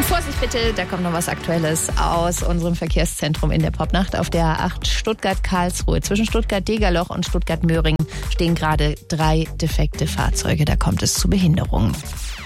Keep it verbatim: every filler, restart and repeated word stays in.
Vorsicht bitte, da kommt noch was Aktuelles aus unserem Verkehrszentrum in der Popnacht. Auf der A acht Stuttgart-Karlsruhe zwischen Stuttgart-Degerloch und Stuttgart-Möhring stehen gerade drei defekte Fahrzeuge. Da kommt es zu Behinderungen.